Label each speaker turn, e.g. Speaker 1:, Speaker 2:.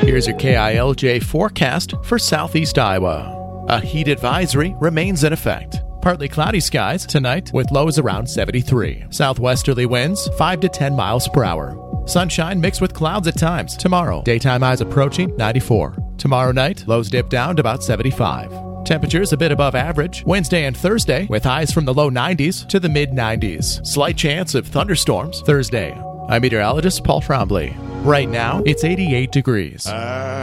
Speaker 1: Here's your KILJ forecast for southeast Iowa. A heat advisory remains in effect. Partly cloudy skies tonight with lows around 73. Southwesterly winds 5 to 10 miles per hour. Sunshine mixed with clouds at times. Tomorrow, daytime highs approaching 94. Tomorrow night, lows dip down to about 75. Temperatures a bit above average Wednesday and Thursday with highs from the low 90s to the mid 90s. Slight chance of thunderstorms Thursday. I'm meteorologist Paul Trombley. Right now, it's 88 degrees.